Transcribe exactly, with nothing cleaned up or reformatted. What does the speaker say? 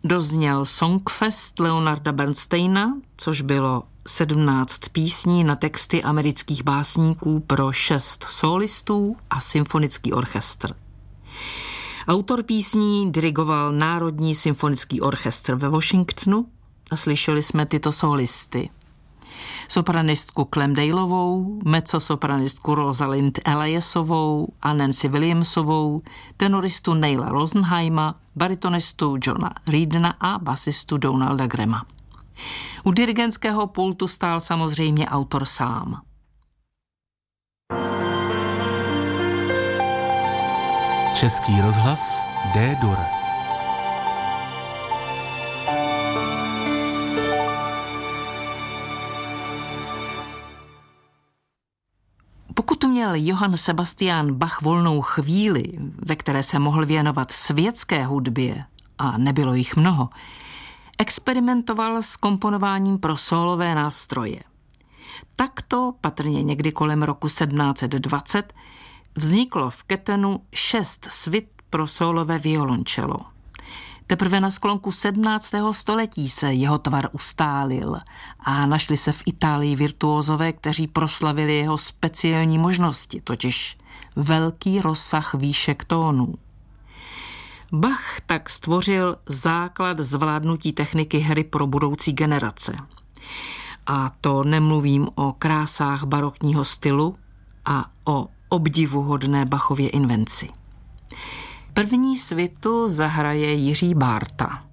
dozněl Songfest Leonarda Bernsteina, což bylo sedmnáct písní na texty amerických básníků pro šest solistů a symfonický orchestr. Autor písní dirigoval Národní symfonický orchestr ve Washingtonu a slyšeli jsme tyto solisty. Sopranistku Clem Daleovou, mezzosopranistku Rosalind Eliasovou a Nancy Williamsovou, tenoristu Neila Rosenheima, baritonistu Johna Reedena a basistu Donalda Grahama. U dirigentského pultu stál samozřejmě autor sám. Český rozhlas D-dur. Pokud měl Johann Sebastian Bach volnou chvíli, ve které se mohl věnovat světské hudbě, a nebylo jich mnoho, experimentoval s komponováním pro sólové nástroje. Takto, patrně někdy kolem roku sedmnáct set dvacet, vzniklo v Kettenu šest svit pro sólové violončelo. Teprve na sklonku sedmnáctého století se jeho tvar ustálil a našli se v Itálii virtuózové, kteří proslavili jeho speciální možnosti, totiž velký rozsah výšek tónů. Bach tak stvořil základ zvládnutí techniky hry pro budoucí generace. A to nemluvím o krásách barokního stylu a o obdivuhodné Bachově invenci. První svitu zahraje Jiří Bárta.